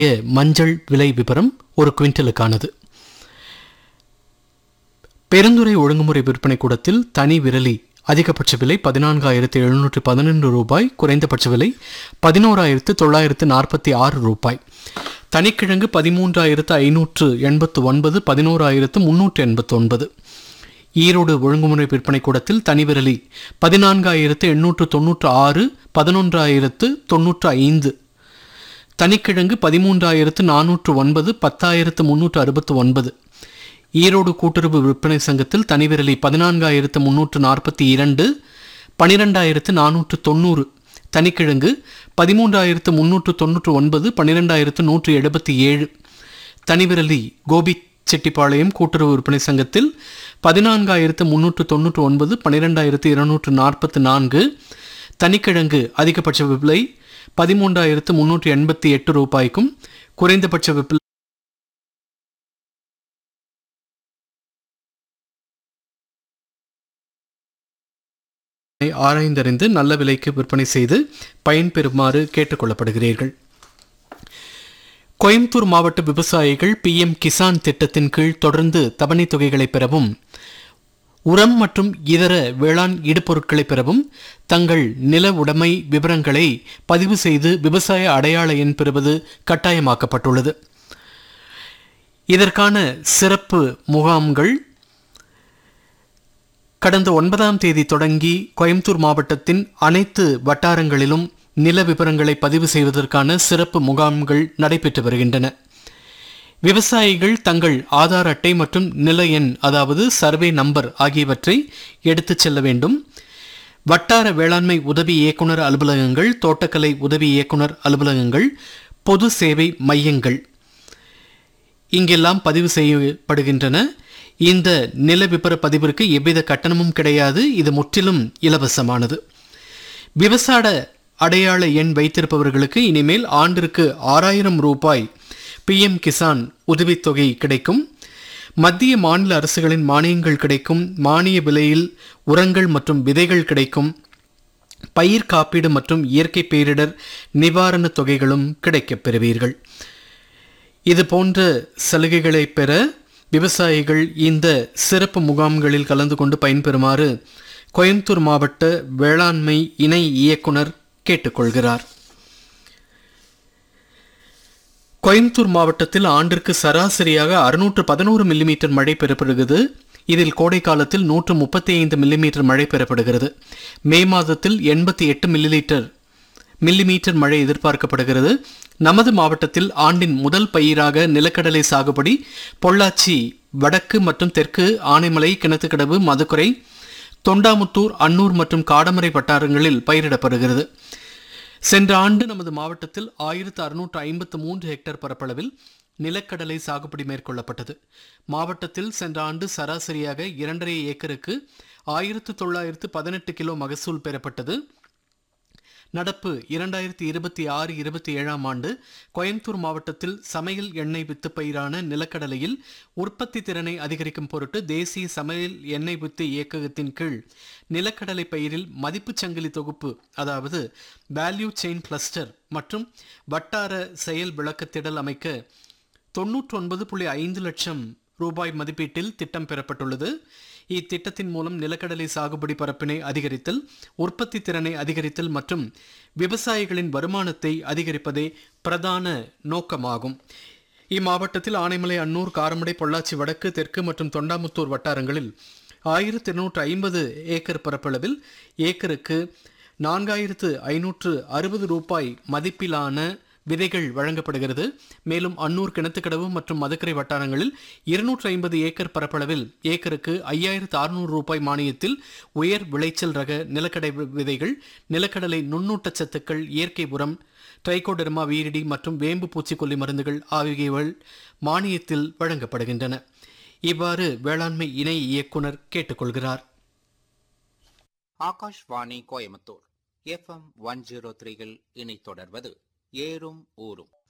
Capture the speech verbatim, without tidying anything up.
மஞ்சள் விலை விவரம் ஒரு குவிண்டலுக்கானது. பெருந்துறை ஒழுங்குமுறை விற்பனை கூடத்தில் தனி விரலி அதிகபட்ச விலை பதினான்காயிரத்து எழுநூற்று பதினொன்று ரூபாய், குறைந்தபட்ச விலை பதினோராயிரத்து தொள்ளாயிரத்து நாற்பத்தி ஆறு ரூபாய். தனிக்கிழங்கு பதிமூன்றாயிரத்து ஐநூற்று எண்பத்து ஒன்பது, பதினோராயிரத்து முன்னூற்று எண்பத்தி ஒன்பது. ஈரோடு ஒழுங்குமுறை விற்பனை கூடத்தில் தனி விரலி பதினான்காயிரத்து எண்ணூற்று தொன்னூற்று ஆறு, பதினொன்றாயிரத்து தொன்னூற்று ஐந்து. தனிக்கிழங்கு பதிமூன்றாயிரத்து நானூற்று ஒன்பது, பத்தாயிரத்து முன்னூற்று அறுபத்து ஒன்பது. ஈரோடு கூட்டுறவு விற்பனை சங்கத்தில் தனிவிரலி பதினான்காயிரத்து முன்னூற்று நாற்பத்தி இரண்டு, பனிரெண்டாயிரத்து நானூற்று தொண்ணூறு. தனிக்கிழங்கு பதிமூன்றாயிரத்து முன்னூற்று தொன்னூற்று ஒன்பது, பன்னிரெண்டாயிரத்து நூற்று எழுபத்தி ஏழு. தனிவிரலி கோபி செட்டிப்பாளையம் கூட்டுறவு விற்பனை சங்கத்தில் பதினான்காயிரத்து முன்னூற்று தொன்னூற்று ஒன்பது, பன்னிரெண்டாயிரத்து இருநூற்று நாற்பத்தி நான்கு. தனிக்கிழங்கு அதிகபட்ச விலை பதிமூன்றாயிரத்து முன்னூற்று எண்பத்தி எட்டு ரூபாய்க்கும் குறைந்தபட்ச விலை ஆராய்ந்தறிந்து நல்ல விலைக்கு விற்பனை செய்து பயன்பெறுமாறு கேட்டுக்கொள்ளப்படுகிறீர்கள். கோயம்புத்தூர் மாவட்ட விவசாயிகள் பி எம் கிசான் திட்டத்தின் கீழ் தொடர்ந்து தவணை தொகைகளை பெறவும், உரம் மற்றும் இதர வேளாண் இடுபொருட்களை பெறவும் தங்கள் நில உடைமை விவரங்களை பதிவு செய்து விவசாய அடையாள எண் பெறுவது கட்டாயமாக்கப்பட்டுள்ளது. இதற்கான சிறப்பு முகாம்கள் கடந்த ஒன்பதாம் தேதி தொடங்கி கோயம்புத்தூர் மாவட்டத்தின் அனைத்து வட்டாரங்களிலும் நில விவரங்களை பதிவு செய்வதற்கான சிறப்பு முகாம்கள் நடைபெற்று வருகின்றன. விவசாயிகள் தங்கள் ஆதார் அட்டை மற்றும் நில எண் அதாவது சர்வே நம்பர் ஆகியவற்றை எடுத்துச் செல்ல வேண்டும். வட்டார வேளாண்மை உதவி இயக்குனர் அலுவலகங்கள், தோட்டக்கலை உதவி இயக்குனர் அலுவலகங்கள், பொது சேவை மையங்கள் இங்கெல்லாம் பதிவு செய்யப்படுகின்றன. இந்த நில விபர பதிவிற்கு எவ்வித கட்டணமும் கிடையாது. இது முற்றிலும் இலவசமானது. விவசாய அடையாள எண் வைத்திருப்பவர்களுக்கு இனிமேல் ஆண்டிற்கு ஆறாயிரம் ரூபாய் பி எம் கிசான் உதவித்தொகை கிடைக்கும். மத்திய மாநில அரசுகளின் மானியங்கள் கிடைக்கும். மானிய விலையில் உரங்கள் மற்றும் விதைகள் கிடைக்கும். பயிர் காப்பீடு மற்றும் இயற்கை பேரிடர் நிவாரண தொகைகளும் கிடைக்கப் பெறுவீர்கள். இது போன்ற சலுகைகளை பெற விவசாயிகள் இந்த சிறப்பு முகாம்களில் கலந்து கொண்டு பயன்பெறுமாறு கோயம்புத்தூர் மாவட்ட வேளாண்மை இணை இயக்குனர் கேட்டுக்கொள்கிறார். கோயம்புத்தூர் மாவட்டத்தில் ஆண்டிற்கு சராசரியாக அறுநூற்று பதினோரு மில்லிமீட்டர் மழை பெறப்படுகிறது. இதில் கோடை காலத்தில் நூற்று முப்பத்தி ஐந்து மில்லிமீட்டர் மழை பெறப்படுகிறது. மே மாதத்தில் எண்பத்தி எட்டு மில்லிலீட்டர் மில்லிமீட்டர் மழை எதிர்பார்க்கப்படுகிறது. நமது மாவட்டத்தில் ஆண்டின் முதல் பயிராக நிலக்கடலை சாகுபடி பொள்ளாச்சி வடக்கு மற்றும் தெற்கு, ஆனைமலை, கிணத்துக்கடவு, மதுக்குறை, தொண்டாமுத்தூர், அன்னூர் மற்றும் காடமரை வட்டாரங்களில் பயிரிடப்படுகிறது. சென்ற ஆண்டு நமது மாவட்டத்தில் ஆயிரத்து அறுநூற்று ஐம்பத்து மூன்று ஹெக்டேர் பரப்பளவில் நிலக்கடலை சாகுபடி மேற்கொள்ளப்பட்டது. மாவட்டத்தில் சென்ற ஆண்டு சராசரியாக இரண்டரை ஏக்கருக்கு ஆயிரத்து தொள்ளாயிரத்து பதினெட்டு கிலோ மகசூல் பெறப்பட்டது. நடப்பு இரண்டாயிரத்தி இருபத்தி ஆறு இருபத்தி ஏழாம் ஆண்டு கோயம்புத்தூர் மாவட்டத்தில் சமையல் எண்ணெய் வித்து பயிரான நிலக்கடலையில் உற்பத்தி திறனை அதிகரிக்கும் பொருட்டு தேசிய சமையல் எண்ணெய் வித்து இயக்ககத்தின் கீழ் நிலக்கடலை பயிரில் மதிப்பு சங்கிலி தொகுப்பு அதாவது வேல்யூ செயின் கிளஸ்டர் மற்றும் வட்டார செயல் விளக்கத்திடல் அமைக்க தொன்னூற்றி ஒன்பது புள்ளி ஐந்து லட்சம் ரூபாய் மதிப்பீட்டில் திட்டம் பெறப்பட்டுள்ளது. இத்திட்டத்தின் மூலம் நிலக்கடலை சாகுபடி பரப்பினை அதிகரித்தல், உற்பத்தி திறனை அதிகரித்தல் மற்றும் விவசாயிகளின் வருமானத்தை அதிகரிப்பதே பிரதான நோக்கமாகும். இம்மாவட்டத்தில் ஆனைமலை, அன்னூர், காரமடை, பொள்ளாச்சி வடக்கு, தெற்கு மற்றும் தொண்டாமுத்தூர் வட்டாரங்களில் ஆயிரத்தி இருநூற்று ஐம்பது ஏக்கர் பரப்பளவில் ஏக்கருக்கு நான்காயிரத்து ஐநூற்று அறுபது ரூபாய் மதிப்பிலான விதைகள் வழங்கப்படுகிறது. மேலும் அன்னூர், கிணத்துக்கடவு மற்றும் மதுக்கரை வட்டாரங்களில் இருநூற்று ஐம்பது ஏக்கர் பரப்பளவில் ஏக்கருக்கு ஐயாயிரத்து அறுநூறு ரூபாய் மானியத்தில் உயர் விளைச்சல் ரக நிலக்கடலை விதைகள், நிலக்கடலை நுண்ணூட்ட சத்துக்கள், இயற்கை உரம், ட்ரைகோடெர்மா வீரிடி மற்றும் வேம்பு பூச்சிக்கொல்லி மருந்துகள் ஆகியவை மானியத்தில் வழங்கப்படுகின்றன. இவ்வாறு வேளாண்மை இணை இயக்குனர் கேட்டுக்கொள்கிறார். Akashvani Coimbatore F M one zero த்ரீயில் இனி தொடர்வது ஏறும் ஊரும்.